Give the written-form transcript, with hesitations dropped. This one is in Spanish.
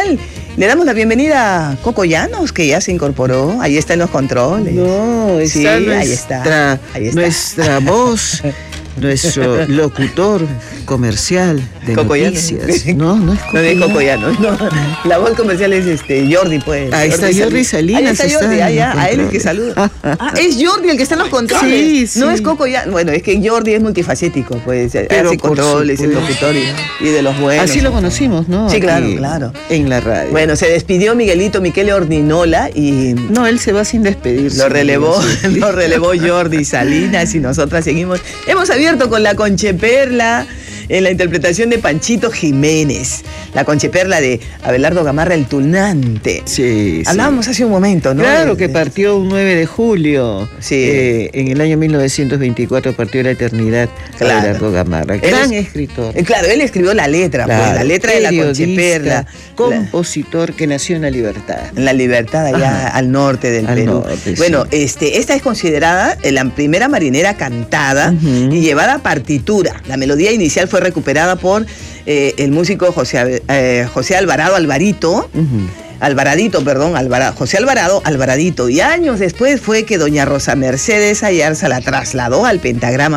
tal? Le damos la bienvenida a Coco Llanos, que ya se incorporó. Ahí está en los controles. No, está sí, nuestra, nuestra voz, nuestro locutor comercial de Coco noticias. Llanos. No es Coco Llanos. Coco Llanos. No. La voz comercial es Jordi, pues. Ahí está Jordi Salinas. Ahí está Jordi, a él es que saluda. Es Jordi el que está en los controles. Sí. No es Coco Llanos. Bueno, es que Jordi es multifacético, pues. Pero hace controles, es locutor y de los buenos. Así lo conocimos, ¿no? Sí, Aquí, claro. En la radio. Bueno, se despidió Miguelito Miquele Ordinola y... No, él se va sin despedirse. Lo relevó Jordi Salinas y nosotras seguimos. Hemos abierto con la Concheperla en la interpretación de Panchito Jiménez. La Concheperla de Abelardo Gamarra, el Tunante. Sí. Hablábamos hace un momento, ¿no? Claro, que partió un 9 de julio. Sí. En el año 1924 partió la eternidad. Claro. Abelardo Gamarra, gran escritor. Claro, él escribió la letra, claro, pues, la letra de la Concheperla. Compositor que nació en la Libertad. En la Libertad, allá al norte del Perú. Norte, bueno, esta es considerada la primera marinera cantada y llevada a partitura. La melodía inicial fue recuperada por el músico José Alvarado Alvarito. José Alvarado Alvaradito. Y años después fue que doña Rosa Mercedes Ayarza la trasladó al pentagrama